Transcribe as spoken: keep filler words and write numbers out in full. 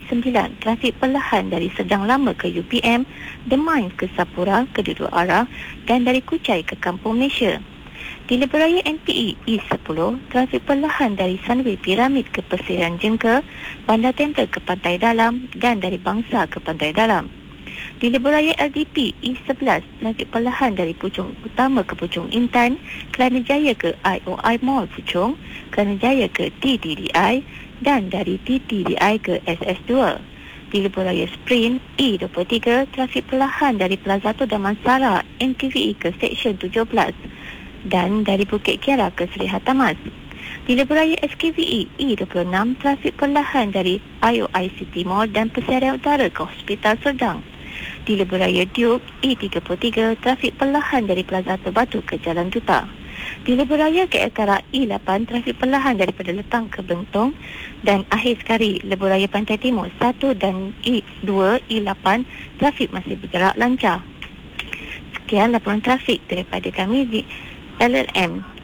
sembilan, trafik perlahan dari Sedang Lama ke U P M, The Mines ke Sapura kedua-dua arah dan dari Kuchai ke Kampung Malaysia. Di Lebuhraya N P E E sepuluh, trafik perlahan dari Sunway Piramid ke Persiran Jengke, Bandar Tempel ke Pantai Dalam dan dari Bangsa ke Pantai Dalam. Di Lebuhraya L D P E sebelas, trafik perlahan dari Puchong Utama ke Puchong Intan, Kelana Jaya ke I O I Mall Puchong, Kelana Jaya ke T T D I dan dari T T D I ke S S dua. Di Lebuhraya Sprint E dua puluh tiga, trafik perlahan dari Plazato Damansara N T V E ke Seksyen tujuh belas dan dari Bukit Kiara ke Seri Hatamas. Di Lebuhraya S K V E E dua puluh enam, trafik perlahan dari I O I City Mall dan Pesarian Utara ke Hospital Serdang. Di Lebuhraya Duke E tiga puluh tiga, trafik perlahan dari Plaza Batu ke Jalan Duta. Di Lebuhraya K L Kara E lapan, trafik perlahan daripada Letang ke Bentong. Dan akhir sekali, Lebuhraya Pantai Timur satu dan E dua, E lapan, trafik masih bergerak lancar. Sekian laporan trafik daripada kami di L L M.